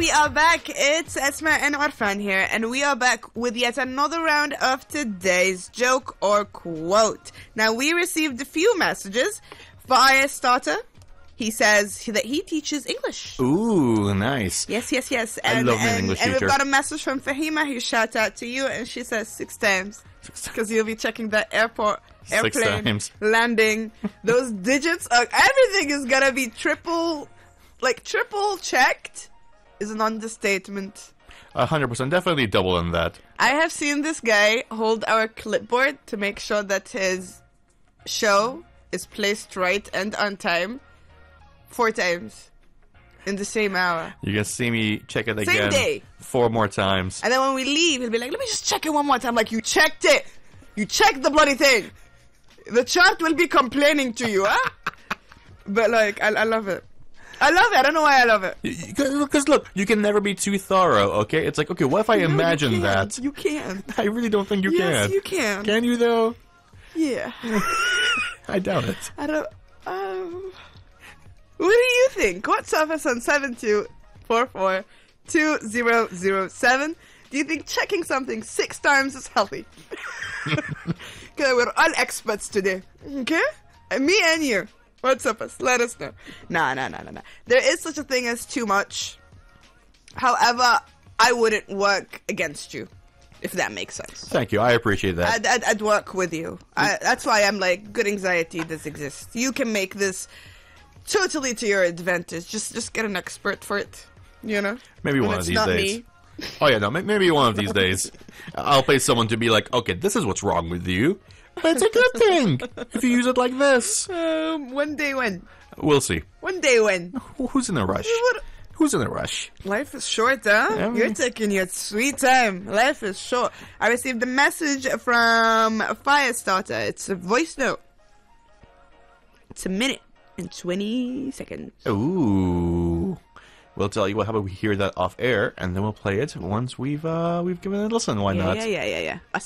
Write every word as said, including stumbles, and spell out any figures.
we are back. It's Esma and Arfan here, and we are back with yet another round of today's joke or quote. Now, we received a few messages. Firestarter, he says that he teaches English. Ooh, nice. Yes, yes, yes. And, I love an and, English and teacher. we've got a message from Fahima, who shout out to you, and she says six times. Because you'll be checking the airport, Six airplane, times. landing. Those digits, are, everything is going to be triple, like triple checked is an understatement. A hundred percent, definitely double in that. I have seen this guy hold our clipboard to make sure that his show is placed right and on time four times in the same hour. You can see me check it again day. four more times. And then when we leave, he'll be like, let me just check it one more time. Like, you checked it. You checked the bloody thing. The chart will be complaining to you, huh? But, like, I, I love it. I love it. I don't know why I love it. Because, look, you can never be too thorough, okay? It's like, okay, what if I No, you imagine can't. that? You can. I really don't think you Yes, can. you can. Can you, though? Yeah. I doubt it. I don't... Um... What do you think? WhatsApp us on seven two four four two zero zero seven. Do you think checking something six times is healthy? Okay, we're all experts today. Okay? And me and you. WhatsApp us. Let us know. Nah, nah, nah, nah, nah. There is such a thing as too much. However, I wouldn't work against you, if that makes sense. Thank you. I appreciate that. I'd, I'd, I'd work with you. I, that's why I'm like, good anxiety does exist. You can make this totally to your advantage. Just just get an expert for it, you know? Maybe When one of it's these not days. me. Oh, yeah, no, may- maybe one of these days. I'll pay someone to be like, okay, this is what's wrong with you. But it's a good thing if you use it like this. Um, one day when? We'll see. One day when? Who's in a rush? What- Who's in a rush? Life is short, huh? Yeah, You're we- taking your sweet time. Life is short. I received a message from Firestarter. It's a voice note. It's a minute and twenty seconds. Ooh. We'll tell you what. How about we hear that off air, and then we'll play it once we've uh, we've given it a listen. Why Yeah, not? yeah, yeah, yeah, yeah.